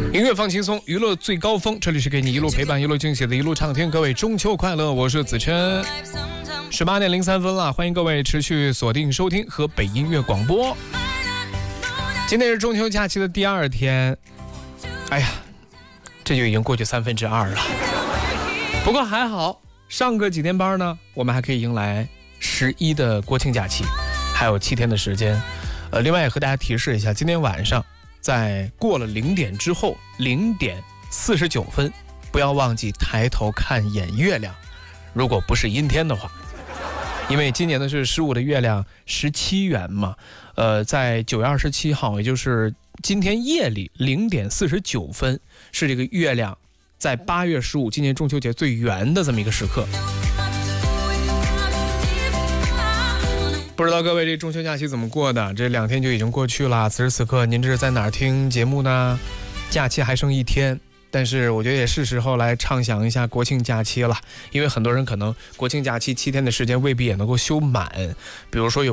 音乐放轻松，娱乐最高峰，这里是给你一路陪伴一路惊喜的一路畅听，各位中秋快乐，我是子琛。18点03分了，欢迎各位持续锁定收听河北音乐广播。今天是中秋假期的第2天，哎呀，这就已经过去2/3了。不过还好，上个几天班呢，我们还可以迎来11的国庆假期，还有7天的时间。另外也和大家提示一下，今天晚上在过了0点之后，0点49分，不要忘记抬头看一眼月亮，如果不是阴天的话。因为今年的是15的月亮17圆嘛，在9月27号，也就是今天夜里0点49分，是这个月亮在8月15今年中秋节最圆的这么一个时刻。不知道各位这中秋假期怎么过的？这2天就已经过去了，此时此刻您这是在哪儿听节目呢？假期还剩1天。但是我觉得也是时候来畅想一下国庆假期了，因为很多人可能国庆假期7天的时间未必也能够休满，比如说有